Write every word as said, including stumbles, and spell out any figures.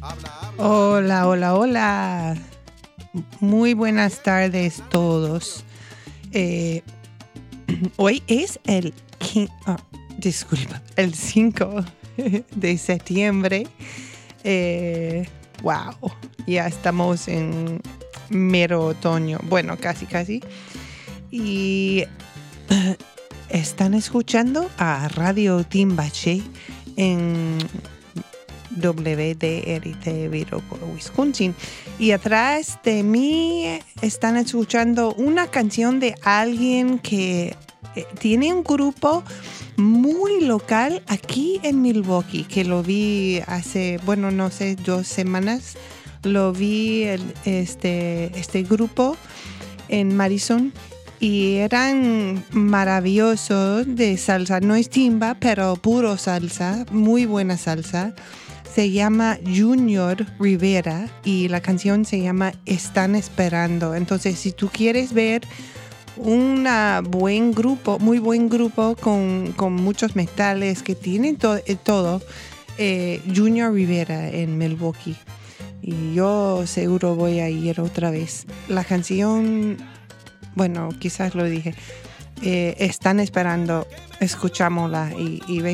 Hola, hola, hola. Muy buenas tardes todos. Eh, hoy es el quin- oh, disculpa, el cinco de septiembre. Eh, wow, ya estamos en mero otoño. Bueno, casi, casi. Y eh, están escuchando a Radio Timbache en W D R T Viroqua, Wisconsin. Y atrás de mí están escuchando una canción de alguien que eh, tiene un grupo muy local aquí en Milwaukee, que lo vi hace, bueno, no sé, dos semanas. Lo vi el, este, este grupo en Madison y eran maravillosos de salsa. No es timba, pero puro salsa, muy buena salsa. Se llama Junior Rivera y la canción se llama Están Esperando. Entonces, si tú quieres ver un buen grupo, muy buen grupo con, con muchos metales que tienen to- eh, todo, eh, Junior Rivera en Milwaukee. Y yo seguro voy a ir otra vez. La canción, bueno, quizás lo dije, eh, Están Esperando, escuchámosla y, y ven